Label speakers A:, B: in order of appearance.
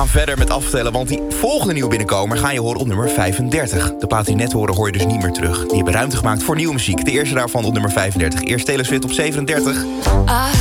A: gaan verder met aftellen, want die volgende nieuwe binnenkomer ga je horen op nummer 35. De plaat die net horen hoor je dus niet meer terug. Die hebben ruimte gemaakt voor nieuwe muziek. De eerste daarvan op nummer 35. Eerst Taylor Swift op 37.